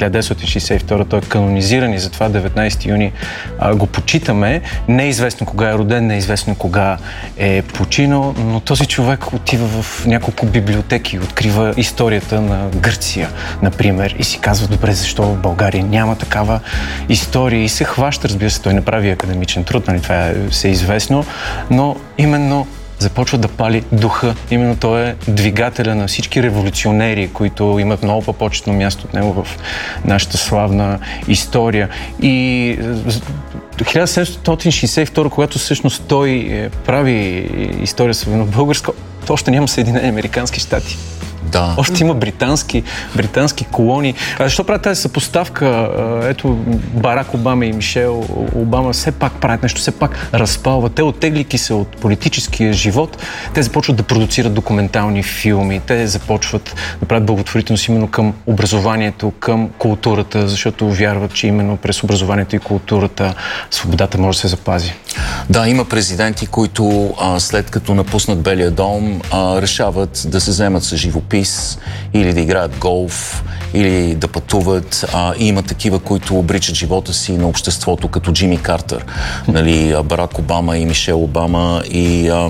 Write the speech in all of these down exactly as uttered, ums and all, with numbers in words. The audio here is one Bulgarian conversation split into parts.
хиляда деветстотин шейсет и втора, той е канонизиран и затова деветнайсети юни а, го почитаме. Не е известно кога е роден, не е известно кога е починал, но този човек отива в няколко библиотеки, открива историята на Гърция, например, и си казва, добре, защо в България няма такава история и се хваща, разбира се, той не прави академичен труд, нали, това е все известно, но именно започва да пали духа. Именно той е двигателя на всички революционери, които имат много по-почетно място от него в нашата славна история. И хиляда седемстотин шейсет и втора, когато всъщност той прави история съвременно-българска, то още няма Съединени американски щати. Да. Още има британски, британски колонии. А защо правят тази съпоставка? Ето, Барак Обама и Мишел Обама все пак правят нещо, все пак разпалват. Те, оттеглики се от политическия живот, те започват да продуцират документални филми, те започват да правят благотворителност именно към образованието, към културата, защото вярват, че именно през образованието и културата свободата може да се запази. Да, има президенти, които а, след като напуснат Белия дом, а, решават да се вземат с живопис или да играят голф, или да пътуват. А, и има такива, които обричат живота си на обществото, като Джимми Картер, нали, Барак Обама и Мишел Обама. И а,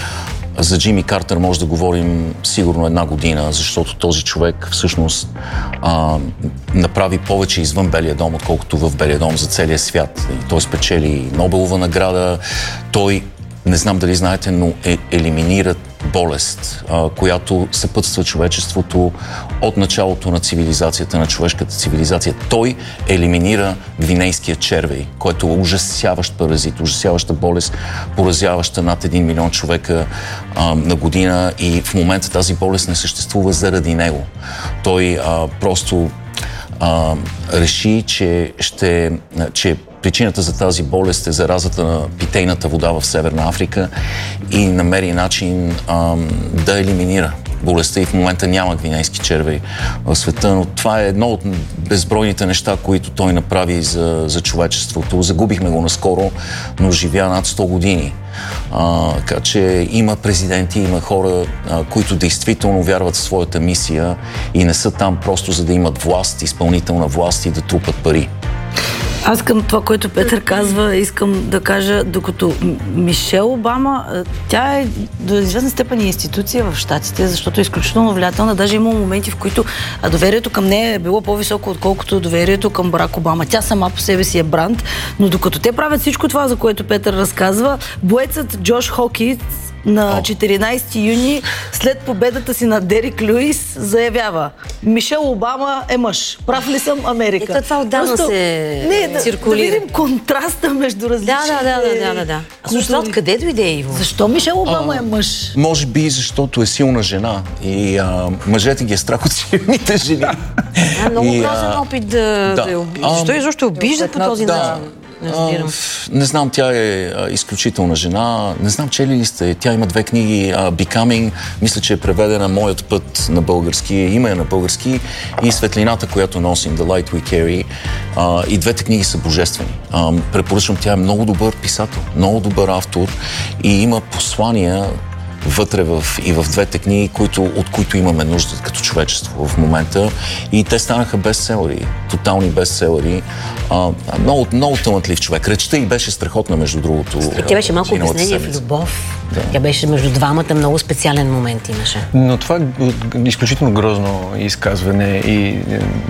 за Джимми Картер може да говорим сигурно една година, защото този човек всъщност а, направи повече извън Белия дом, отколкото в Белия дом за целия свят. И той спечели Нобелова награда. Той, не знам дали знаете, но е, елиминира болест, а, която съпътства човечеството от началото на цивилизацията, на човешката цивилизация. Той елиминира гвинейския червей, който е ужасяващ паразит, ужасяваща болест, поразяваща над един милион човека а, на година, и в момента тази болест не съществува заради него. Той а, просто а, реши, че ще... че причината за тази болест е заразата на питейната вода в Северна Африка и намери начин ам, да елиминира болестта, и в момента няма гвинейски червей в света, но това е едно от безбройните неща, които той направи за, за човечеството. Загубихме го наскоро, но живя над сто години. А, така че има президенти, има хора, а, които действително вярват в своята мисия и не са там просто за да имат власт, изпълнителна власт и да трупат пари. Аз към това, което Петър казва, искам да кажа, докато Мишел Обама, тя е до известна степен институция в Щатите, защото е изключително влиятелна. Даже има моменти, в които доверието към нея е било по-високо, отколкото доверието към Барак Обама. Тя сама по себе си е бранд, но докато те правят всичко това, за което Петър разказва, боецът Джош Хокинс на четиринайсети юни, след победата си на Дерик Люис, заявява: Мишел Обама е мъж. Прав ли съм, Америка? Ето това отдавна Просто, се не, да, циркулира. Да видим контраста между различните... Да, да, да, да, да, да. А защо, откъде дойде, Иво? Защо Мишел Обама а, е мъж? Може би защото е силна жена и а, мъжете ги е страх от силните жени. А, много грозен опит да, да. да я обиждат. Защо изобщо обиждат по този начин? Не разбирам. А, не знам, тя е а, изключителна жена. Не знам, чели ли сте. Тя има две книги. А, Becoming, мисля, че е преведена Моят път на български. Има я на български. И Светлината, която носим, The Light We Carry. А, и двете книги са божествени. А, препоръчвам, тя е много добър писател, много добър автор и има послания вътре в, и в двете книги, които, от които имаме нужда като човечество в момента. И те станаха бестселери, тотални бестселери. А, много, много тъмътлив човек. Речта й беше страхотна, между другото. И тя беше малко обяснение в любов. Да. Тя беше между двамата, много специален момент имаше. Но това е изключително грозно изказване и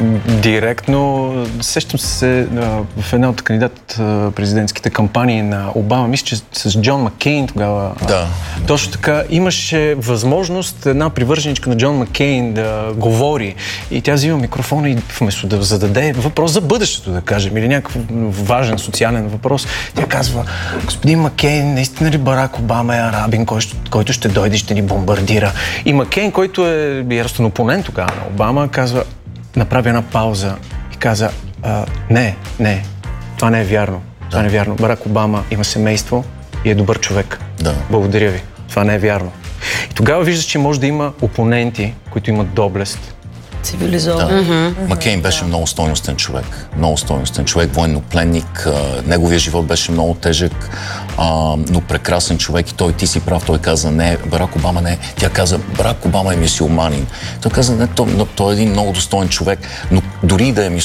директно. Сещам се в една от кандидат президентските кампании на Обама, мисля, че с Джон Маккейн тогава. Да. Точно така. Имаше възможност една привърженичка на Джон Маккейн да говори и тя взима микрофона и вместо да зададе въпрос за бъдещето, да кажем, или някакъв важен социален въпрос, тя казва: господин Маккейн, наистина ли Барак Обама е арабин, който, който ще дойде и ще ни бомбардира? И Маккейн, който е яростен опонент тогава на Обама, казва, направи една пауза и каза: а, не, не, това не е вярно. Това не е вярно. Барак Обама има семейство и е добър човек. Да. Благодаря ви. Това не е вярно. И тогава виждаш, че може да има опоненти, които имат доблест. Цивилизован. Да. Mm-hmm. Маккейн беше много стойностен човек. Много стойностен човек, военнопленник. Неговия живот беше много тежък, а, но прекрасен човек. И той, ти си прав, той каза: не, Барак Обама не. Тя каза: Барак Обама е мюсюлманин. Той каза: не, той, той е един много достоен човек, но дори да е